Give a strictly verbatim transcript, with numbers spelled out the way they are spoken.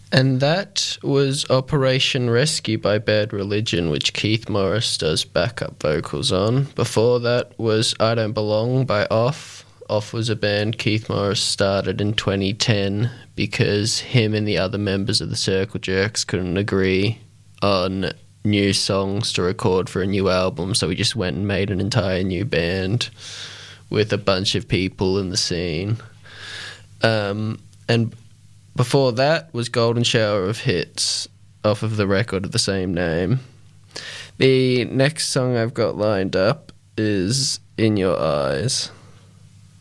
And that was Operation Rescue by Bad Religion, which Keith Morris does backup vocals on. Before that was I Don't Belong by Off. Off was a band Keith Morris started in twenty ten because him and the other members of the Circle Jerks couldn't agree on new songs to record for a new album, so he just went and made an entire new band with a bunch of people in the scene. Um, and before that was Golden Shower of Hits off of the record of the same name. The next song I've got lined up is In Your Eyes.